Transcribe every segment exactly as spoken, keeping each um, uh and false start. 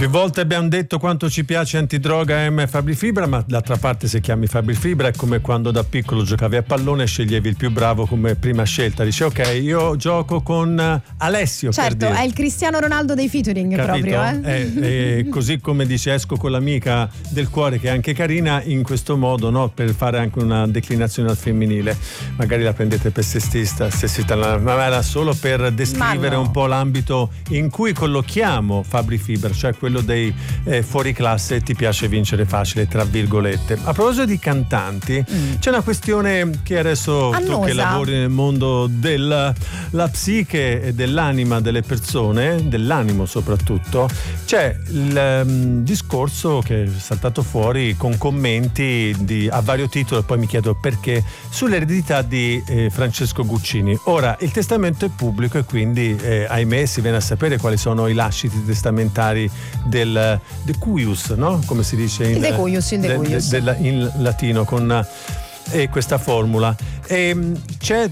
Più volte abbiamo detto quanto ci piace Antidroga M Fabri Fibra, ma d'altra parte se chiami Fabri Fibra è come quando da piccolo giocavi a pallone e sceglievi il più bravo come prima scelta. Dice ok, io gioco con Alessio. Certo, per è il Cristiano Ronaldo dei featuring. Capito? Proprio eh? E, e così come dice esco con l'amica del cuore che è anche carina, in questo modo, no? Per fare anche una declinazione al femminile, magari la prendete per sessista, sessista ma era solo per descrivere no. un po' l'ambito in cui collochiamo Fabri Fibra, cioè quello dei eh, fuori classe, ti piace vincere facile tra virgolette. A proposito di cantanti, mm. c'è una questione che adesso Annosa. Tu che lavori nel mondo della la psiche e dell'anima delle persone, dell'animo soprattutto, c'è il um, discorso che è saltato fuori con commenti di, a vario titolo, e poi mi chiedo perché, sull'eredità di eh, Francesco Guccini. Ora il testamento è pubblico e quindi eh, ahimè si viene a sapere quali sono i lasciti testamentari del de cuius, no? Come si dice in, il de cuius, il de de, cuius. De, de, in latino con e questa formula. E c'è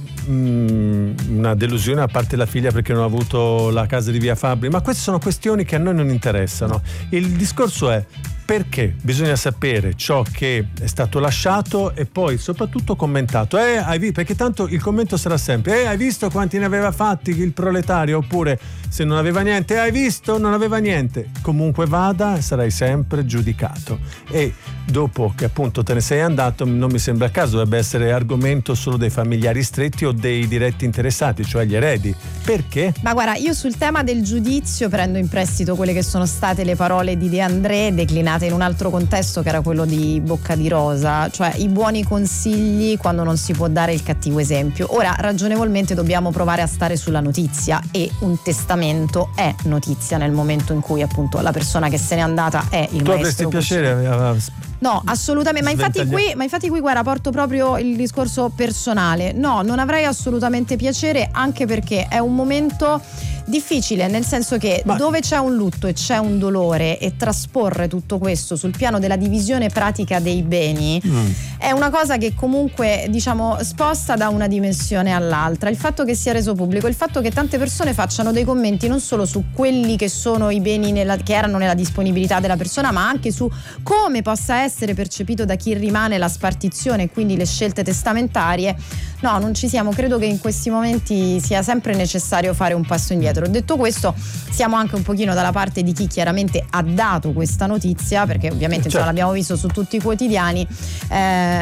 mh, una delusione a parte la figlia perché non ha avuto la casa di via Fabbri, ma queste sono questioni che a noi non interessano. Il discorso è perché bisogna sapere ciò che è stato lasciato e poi soprattutto commentato. Eh, hai visto? Perché tanto il commento sarà sempre eh, hai visto quanti ne aveva fatti il proletario? Oppure se non aveva niente, eh, hai visto? Non aveva niente. Comunque vada, sarai sempre giudicato. E dopo che appunto te ne sei andato, non mi sembra il caso, dovrebbe essere argomento solo dei familiari stretti o dei diretti interessati, cioè gli eredi. Perché? Ma guarda, io sul tema del giudizio prendo in prestito quelle che sono state le parole di De André declinate in un altro contesto che era quello di Bocca di Rosa, cioè i buoni consigli quando non si può dare il cattivo esempio. Ora ragionevolmente dobbiamo provare a stare sulla notizia, e un testamento è notizia nel momento in cui appunto la persona che se n'è andata è il tu maestro. Tu avresti piacere a... No, assolutamente, ma infatti qui, ma infatti qui guarda, porto proprio il discorso personale. No, non avrei assolutamente piacere, anche perché è un momento difficile, nel senso che ma... dove c'è un lutto e c'è un dolore, e trasporre tutto questo sul piano della divisione pratica dei beni mm. è una cosa che comunque, diciamo, sposta da una dimensione all'altra. Il fatto che sia reso pubblico, il fatto che tante persone facciano dei commenti non solo su quelli che sono i beni nella, che erano nella disponibilità della persona, ma anche su come possa essere essere percepito da chi rimane la spartizione e quindi le scelte testamentarie. No, non ci siamo. Credo che in questi momenti sia sempre necessario fare un passo indietro. Detto questo, siamo anche un pochino dalla parte di chi chiaramente ha dato questa notizia, perché ovviamente certo. insomma, l'abbiamo visto su tutti i quotidiani, eh,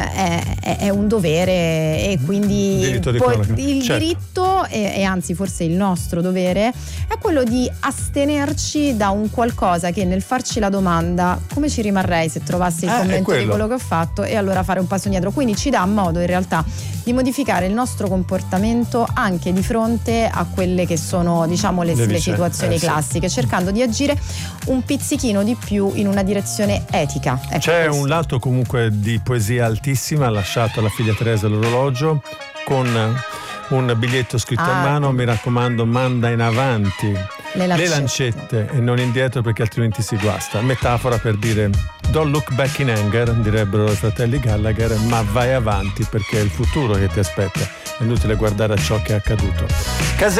è, è un dovere, e quindi diritto di poi, cronaca. il certo. diritto e, e anzi forse il nostro dovere è quello di astenerci da un qualcosa che, nel farci la domanda come ci rimarrei se trovassi il eh, commento quello. di quello che ho fatto, e allora fare un passo indietro, quindi ci dà modo in realtà di modificare il nostro comportamento anche di fronte a quelle che sono, diciamo, le, le, le situazioni eh, classiche, sì. cercando di agire un pizzichino di più in una direzione etica. Ecco, c'è questo. Un lato comunque di poesia altissima lasciato alla figlia Teresa l'orologio, con un biglietto scritto ah, a mano: mi raccomando, manda in avanti le lancette. le lancette e non indietro, perché altrimenti si guasta. Metafora per dire don't look back in anger, direbbero i fratelli Gallagher, ma vai avanti perché è il futuro che ti aspetta, è inutile guardare a ciò che è accaduto. Casella